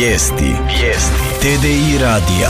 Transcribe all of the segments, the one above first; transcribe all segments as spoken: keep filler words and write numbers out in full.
Vijesti. Vijesti. T D I radija.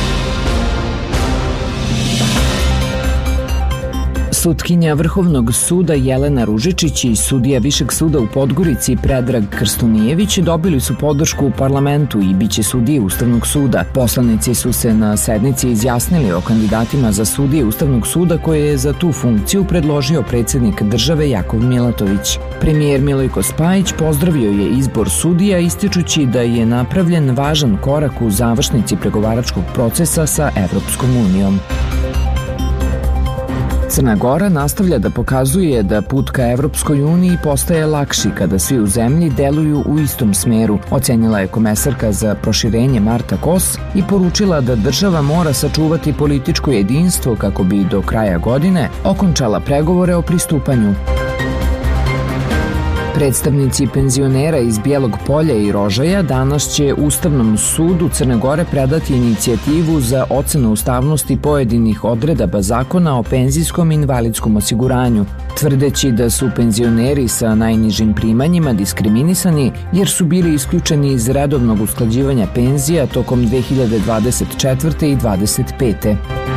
Sutkinja Vrhovnog suda Jelena Ružičić i sudija Višeg suda u Podgorici Predrag Krstunijević dobili su podršku u parlamentu i biće sudije Ustavnog suda. Poslanici su se na sednici izjasnili o kandidatima za sudije Ustavnog suda koje je za tu funkciju predložio predsjednik države Jakov Milatović. Premijer Milojko Spajić pozdravio je izbor sudija ističući da je napravljen važan korak u završnici pregovaračkog procesa sa Evropskom unijom. Crna Gora nastavlja da pokazuje da put ka Evropskoj uniji postaje lakši kada svi u zemlji deluju u istom smeru, ocenila je komesarka za proširenje Marta Kos i poručila da država mora sačuvati političko jedinstvo kako bi do kraja godine okončala pregovore o pristupanju. Predstavnici penzionera iz Bijelog Polja i Rožaja danas će Ustavnom sudu Crne Gore predati inicijativu za ocenu ustavnosti pojedinih odredaba zakona o penzijskom i invalidskom osiguranju, tvrdeći da su penzioneri sa najnižim primanjima diskriminisani jer su bili isključeni iz redovnog usklađivanja penzija tokom dve hiljade dvadeset četvrte. i dvadeset pete.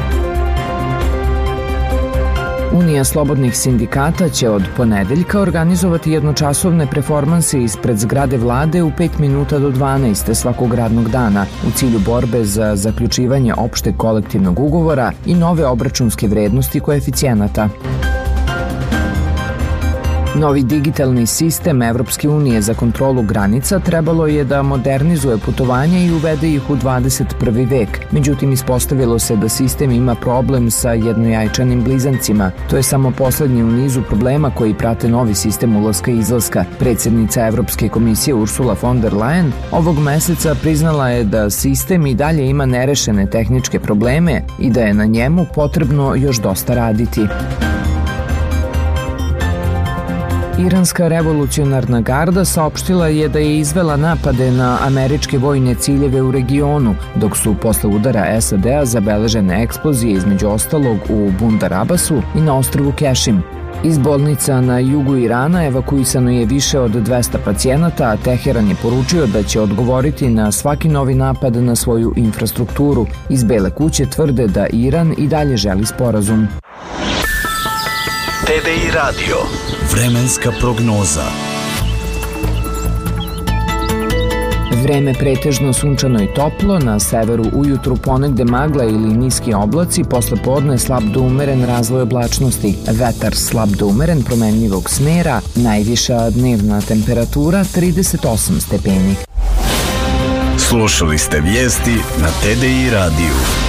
Unija slobodnih sindikata će od ponedeljka organizovati jednočasovne performanse ispred zgrade vlade u pet minuta do dvanaest svakog radnog dana u cilju borbe za zaključivanje opšteg kolektivnog ugovora i nove obračunske vrednosti koeficijenata. Novi digitalni sistem Evropske unije za kontrolu granica trebalo je da modernizuje putovanja i uvede ih u dvadeset prvi vek. Međutim, ispostavilo se da sistem ima problem sa jednojajčanim blizancima. To je samo poslednji u nizu problema koji prate novi sistem ulaska i izlaska. Predsjednica Evropske komisije Ursula von der Leyen ovog meseca priznala je da sistem i dalje ima nerešene tehničke probleme i da je na njemu potrebno još dosta raditi. Iranska revolucionarna garda saopštila je da je izvela napade na američke vojne ciljeve u regionu, dok su posle udara S A D-a zabeležene eksplozije između ostalog u Bundar Abbasu i na ostrvu Kešim. Iz bolnica na jugu Irana evakuisano je više od dvesta pacijenata, a Teheran je poručio da će odgovoriti na svaki novi napad na svoju infrastrukturu. Iz Bele kuće tvrde da Iran i dalje želi sporazum. T D I radio. Vremenska prognoza. Vreme pretežno sunčano i toplo, na severu ujutru ponegde magla ili niski oblaci, posle podne slab do umeren razvoj oblačnosti, vetar slab do umeren promenljivog smera, najviša dnevna temperatura trideset osam stepeni. Slušali ste vijesti na T D I radiju.